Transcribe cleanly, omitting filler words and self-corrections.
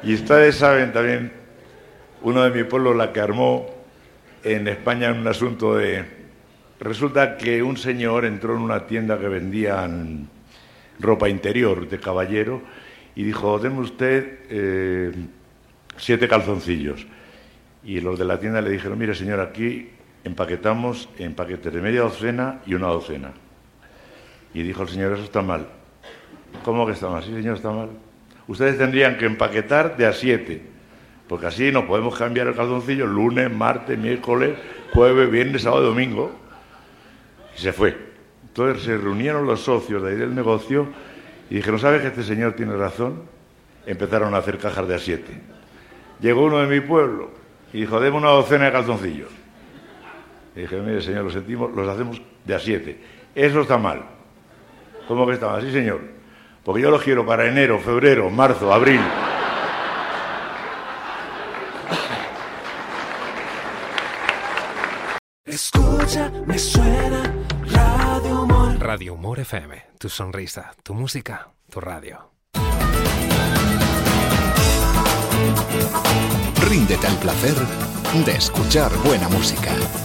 Y ustedes saben también, uno de mi pueblo la que armó en España en un asunto de... Resulta que un señor entró en una tienda que vendían ropa interior de caballero y dijo, deme usted 7 calzoncillos. Y los de la tienda le dijeron, mire señor, aquí empaquetamos en paquetes de media docena y una docena. Y dijo el señor, eso está mal. ¿Cómo que está mal? Sí, señor, está mal. Ustedes tendrían que empaquetar de a 7, porque así no podemos cambiar el calzoncillo lunes, martes, miércoles, jueves, viernes, sábado y domingo. Y se fue. Entonces se reunieron los socios de ahí del negocio y dijeron, ¿sabes que este señor tiene razón? Empezaron a hacer cajas de a 7. Llegó uno de mi pueblo y dijo, deme una docena de calzoncillos. Y dije, mire señor, lo sentimos, los hacemos de a 7. Eso está mal. ¿Cómo que está mal? Sí, señor. Porque yo los quiero para enero, febrero, marzo, abril. Escucha, me suena Radio Humor. Radio Humor FM, tu sonrisa, tu música, tu radio. Ríndete al placer de escuchar buena música.